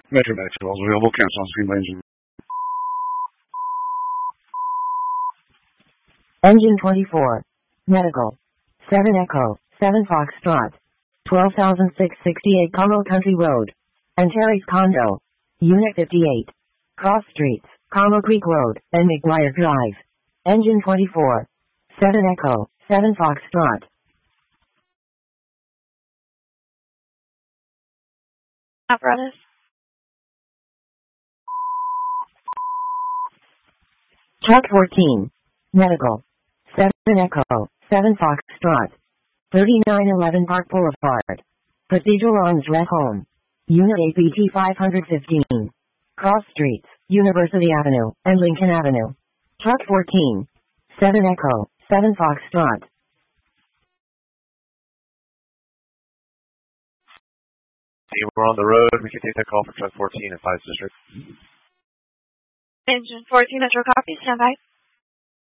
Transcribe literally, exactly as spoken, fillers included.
Metro Medic twelve is available. Cancel on screen by engine. Engine twenty-four. Medical. seven Echo, seven Foxtrot. twelve thousand six hundred sixty-eight Carmel Country Road. Antares Condo. Unit fifty-eight. Cross Streets, Carmel Creek Road, and McGuire Drive. Engine twenty-four. seven Echo, seven Foxtrot. Apparatus. Truck fourteen. Medical. seven Echo, seven Foxtrot. thirty-nine eleven Park Boulevard. Cathedral Arms Red Home. Unit A P T five fifteen. Cross Streets, University Avenue, and Lincoln Avenue. Truck fourteen. seven Echo, seven Foxtrot. Hey, we're on the road. We can take that call for truck fourteen at five District. Engine fourteen, Metro copy. Stand by.